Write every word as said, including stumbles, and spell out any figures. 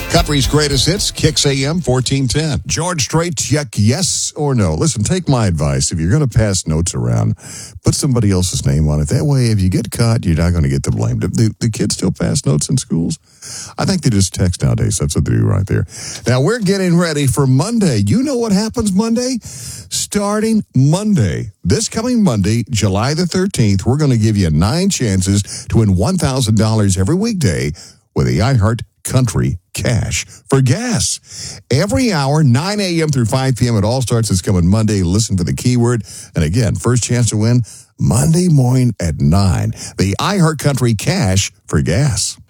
Country's greatest hits, Kicks A M fourteen ten. George Strait, check yes or no. Listen, take my advice. If you're going to pass notes around, put somebody else's name on it. That way, if you get caught, you're not going to get the blame. Do the, the kids still pass notes in schools? I think they just text nowadays. That's what they do right there. Now, we're getting ready for Monday. You know what happens Monday? Starting Monday, this coming Monday, July the thirteenth, we're going to give you nine chances to win one thousand dollars every weekday with the iHeart Country Cash for gas. Every hour, nine a.m. through five p.m. It all starts this coming Monday. Listen for the keyword. And again, first chance to win Monday morning at nine. The iHeart Country Cash for gas.